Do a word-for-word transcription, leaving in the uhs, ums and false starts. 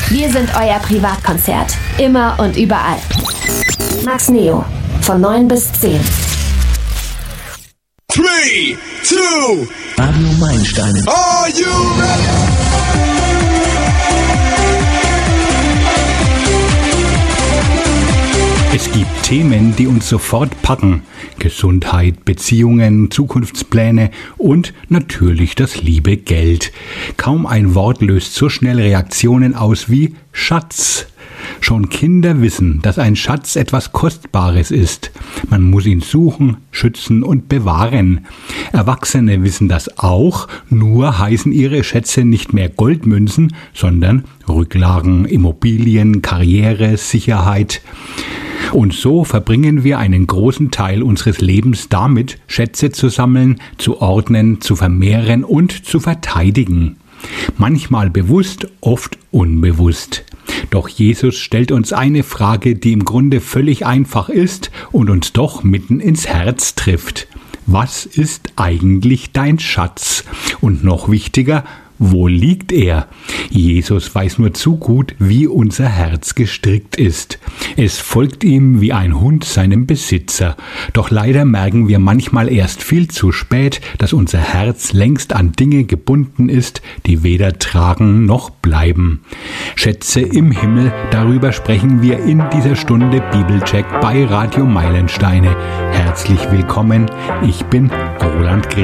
Wir sind euer Privatkonzert. Immer und überall. Max Neo. Von neun bis zehn. Three, two, Radio Meilensteine. Are you ready? Es gibt Themen, die uns sofort packen. Gesundheit, Beziehungen, Zukunftspläne und natürlich das liebe Geld. Kaum ein Wort löst so schnell Reaktionen aus wie Schatz. Schon Kinder wissen, dass ein Schatz etwas Kostbares ist. Man muss ihn suchen, schützen und bewahren. Erwachsene wissen das auch, nur heißen ihre Schätze nicht mehr Goldmünzen, sondern Rücklagen, Immobilien, Karriere, Sicherheit. Und so verbringen wir einen großen Teil unseres Lebens damit, Schätze zu sammeln, zu ordnen, zu vermehren und zu verteidigen. Manchmal bewusst, oft unbewusst. Doch Jesus stellt uns eine Frage, die im Grunde völlig einfach ist und uns doch mitten ins Herz trifft. Was ist eigentlich dein Schatz? Und noch wichtiger, wo liegt er? Jesus weiß nur zu gut, wie unser Herz gestrickt ist. Es folgt ihm wie ein Hund seinem Besitzer. Doch leider merken wir manchmal erst viel zu spät, dass unser Herz längst an Dinge gebunden ist, die weder tragen noch bleiben. Schätze im Himmel, darüber sprechen wir in dieser Stunde Bibelcheck bei Radio Meilensteine. Herzlich willkommen, ich bin Roland Gräfe.